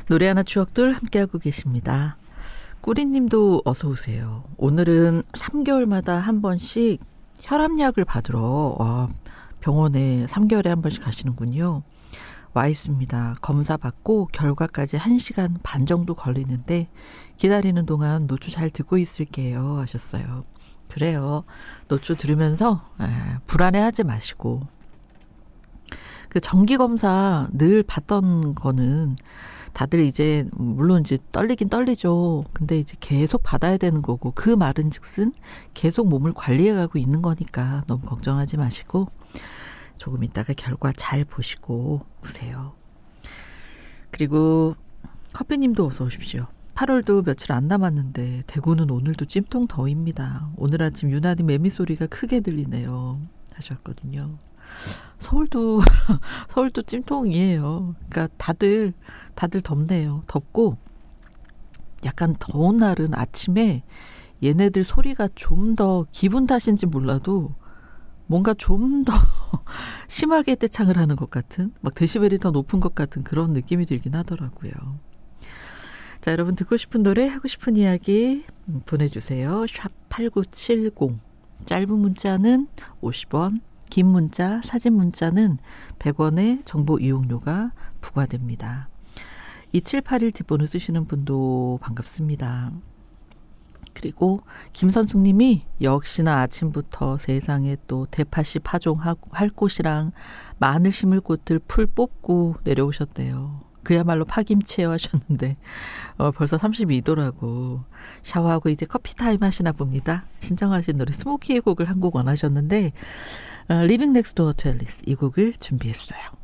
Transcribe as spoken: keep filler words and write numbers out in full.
노래 하나 추억들 함께하고 계십니다. 꾸리님도 어서 오세요. 오늘은 삼 개월마다 한 번씩 혈압약을 받으러 와, 병원에 삼 개월에 한 번씩 가시는군요. 와 있습니다. 검사 받고 결과까지 한 시간 반 정도 걸리는데 기다리는 동안 노주 잘 듣고 있을게요 하셨어요. 그래요. 노주 들으면서 에, 불안해하지 마시고, 그 정기검사 늘 받던 거는 다들 이제 물론 이제 떨리긴 떨리죠. 근데 이제 계속 받아야 되는 거고, 그 말은 즉슨 계속 몸을 관리해가고 있는 거니까 너무 걱정하지 마시고 조금 있다가 결과 잘 보시고 오세요. 그리고 커피님도 어서 오십시오. 팔월도 며칠 안 남았는데 대구는 오늘도 찜통 더위입니다. 오늘 아침 유난히 매미 소리가 크게 들리네요 하셨거든요. 서울도 서울도 찜통이에요. 그러니까 다들 다들 덥네요. 덥고 약간 더운 날은 아침에 얘네들 소리가 좀 더 기분 탓인지 몰라도 뭔가 좀 더 심하게 떼창을 하는 것 같은, 막 데시벨이 더 높은 것 같은 그런 느낌이 들긴 하더라고요. 자, 여러분 듣고 싶은 노래, 하고 싶은 이야기 보내주세요. 샵 팔구칠공. 짧은 문자는 오십 원, 긴 문자, 사진 문자는 백 원의 정보 이용료가 부과됩니다. 이칠팔일 뒷번호 쓰시는 분도 반갑습니다. 그리고 김선숙님이 역시나 아침부터 세상에 또 대파씨 파종할 곳이랑 마늘 심을 곳들 풀 뽑고 내려오셨대요. 그야말로 파김치예요 하셨는데 어, 벌써 삼십이 도라고. 샤워하고 이제 커피 타임 하시나 봅니다. 신청하신 노래 스모키의 곡을 한 곡 원하셨는데 어, 리빙 넥스트 도어 투 앨리스, 이 곡을 준비했어요.